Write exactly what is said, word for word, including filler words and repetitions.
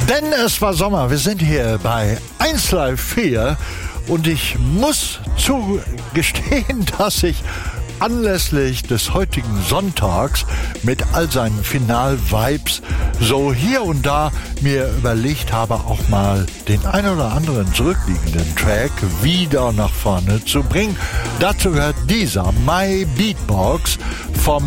Denn es war Sommer, wir sind hier bei eins Live vier und ich muss zugestehen, dass ich anlässlich des heutigen Sonntags mit all seinen Final-Vibes so hier und da mir überlegt habe, auch mal den ein oder anderen zurückliegenden Track wieder nach vorne zu bringen. Dazu gehört dieser My Beatbox vom